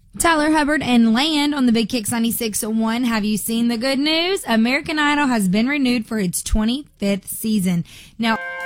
Tyler Hubbard and Land on the Big Kicks 96.1. Have you seen the good news? American Idol has been renewed for its 25th season. Now,